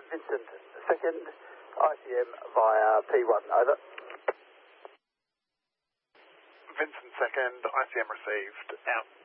Vincent, second, ICM via P1, over. Vincent second, ICM received, out.